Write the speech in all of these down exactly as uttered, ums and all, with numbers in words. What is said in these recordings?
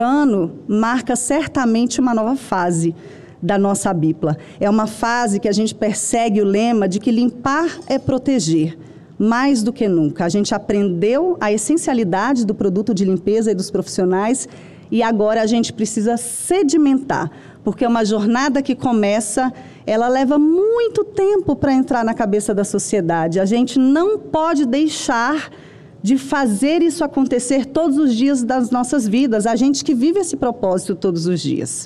ano marca certamente uma nova fase da nossa Bipla. É uma fase que a gente persegue o lema de que limpar é proteger, mais do que nunca. A gente aprendeu a essencialidade do produto de limpeza e dos profissionais e agora a gente precisa sedimentar, porque é uma jornada que começa, ela leva muito tempo para entrar na cabeça da sociedade. A gente não pode deixar de fazer isso acontecer todos os dias das nossas vidas, a gente que vive esse propósito todos os dias.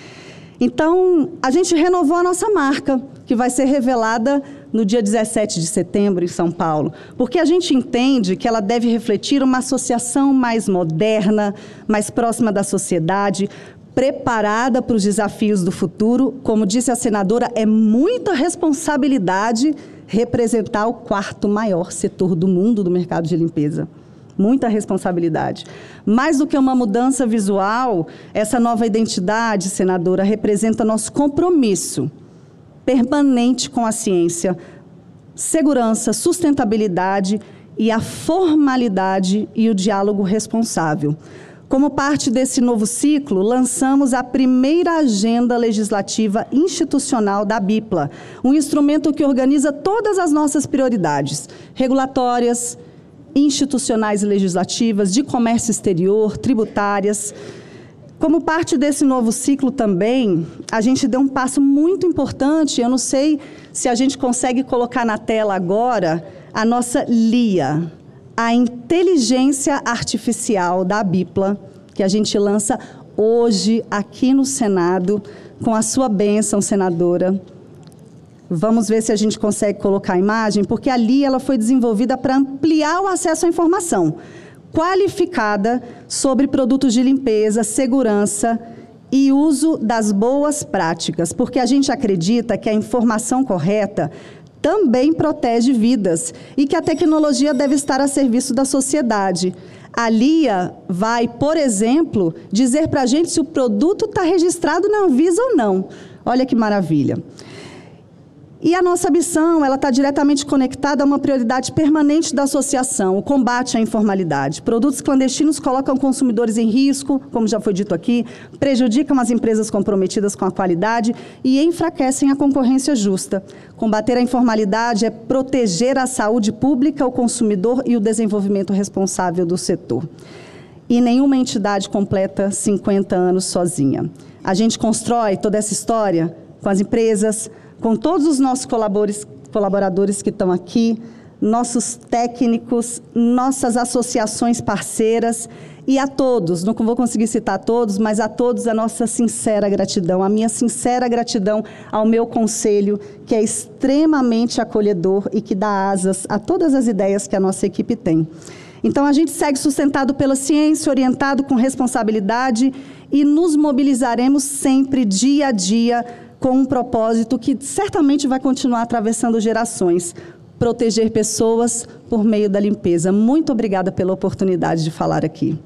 Então, a gente renovou a nossa marca, que vai ser revelada no dia dezessete de setembro, em São Paulo, porque a gente entende que ela deve refletir uma associação mais moderna, mais próxima da sociedade, preparada para os desafios do futuro. Como disse a senadora, é muita responsabilidade representar o quarto maior setor do mundo do mercado de limpeza. Muita responsabilidade. Mais do que uma mudança visual, essa nova identidade, senadora, representa nosso compromisso permanente com a ciência, segurança, sustentabilidade e a formalidade e o diálogo responsável. Como parte desse novo ciclo, lançamos a primeira agenda legislativa institucional da Bipla, um instrumento que organiza todas as nossas prioridades regulatórias, institucionais e legislativas, de comércio exterior, tributárias. Como parte desse novo ciclo também, a gente deu um passo muito importante, eu não sei se a gente consegue colocar na tela agora, a nossa L I A, a inteligência artificial da Bipla, que a gente lança hoje aqui no Senado, com a sua bênção, senadora. Vamos ver se a gente consegue colocar a imagem, porque a L I A ela foi desenvolvida para ampliar o acesso à informação qualificada sobre produtos de limpeza, segurança e uso das boas práticas, porque a gente acredita que a informação correta também protege vidas e que a tecnologia deve estar a serviço da sociedade. A L I A vai, por exemplo, dizer para a gente se o produto está registrado na Anvisa ou não. Olha que maravilha. E a nossa missão, ela está diretamente conectada a uma prioridade permanente da associação, o combate à informalidade. Produtos clandestinos colocam consumidores em risco, como já foi dito aqui, prejudicam as empresas comprometidas com a qualidade e enfraquecem a concorrência justa. Combater a informalidade é proteger a saúde pública, o consumidor e o desenvolvimento responsável do setor. E nenhuma entidade completa cinquenta anos sozinha. A gente constrói toda essa história com as empresas, com todos os nossos colaboradores que estão aqui, nossos técnicos, nossas associações parceiras e a todos, não vou conseguir citar todos, mas a todos a nossa sincera gratidão, a minha sincera gratidão ao meu conselho, que é extremamente acolhedor e que dá asas a todas as ideias que a nossa equipe tem. Então, a gente segue sustentado pela ciência, orientado com responsabilidade e nos mobilizaremos sempre, dia a dia, com um propósito que certamente vai continuar atravessando gerações, proteger pessoas por meio da limpeza. Muito obrigada pela oportunidade de falar aqui.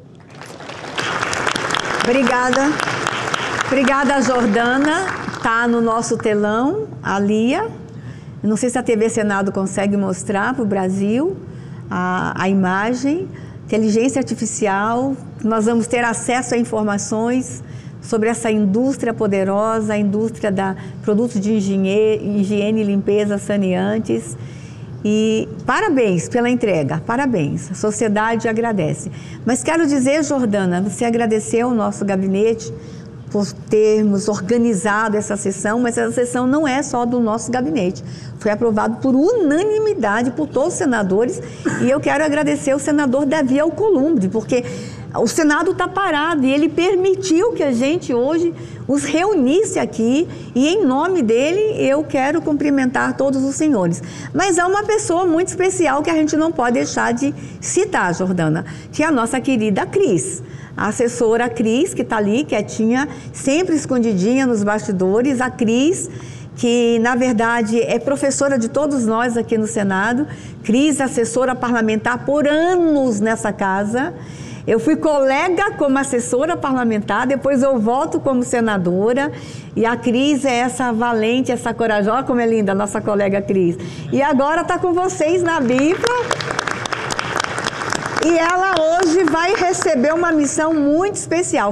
Obrigada. Obrigada, Jordana. Está no nosso telão, a L I A. Não sei se a T V Senado consegue mostrar para o Brasil a, a imagem. Inteligência artificial, nós vamos ter acesso a informações sobre essa indústria poderosa, a indústria da produtos de higiene, higiene e limpeza saneantes. E parabéns pela entrega, parabéns. A sociedade agradece. Mas quero dizer, Jordana, você agradeceu ao nosso gabinete por termos organizado essa sessão, mas essa sessão não é só do nosso gabinete. Foi aprovado por unanimidade por todos os senadores e eu quero agradecer ao senador Davi Alcolumbre, porque o Senado está parado e ele permitiu que a gente hoje os reunisse aqui e, em nome dele, eu quero cumprimentar todos os senhores. Mas há uma pessoa muito especial que a gente não pode deixar de citar, Jordana, que é a nossa querida Cris. A assessora Cris, que está ali, quietinha, sempre escondidinha nos bastidores. A Cris, que na verdade é professora de todos nós aqui no Senado. Cris, assessora parlamentar por anos nessa casa. Eu fui colega como assessora parlamentar, depois eu volto como senadora. E a Cris é essa valente, essa corajosa, como é linda a nossa colega Cris. E agora está com vocês na Bipla. E ela hoje vai receber uma missão muito especial.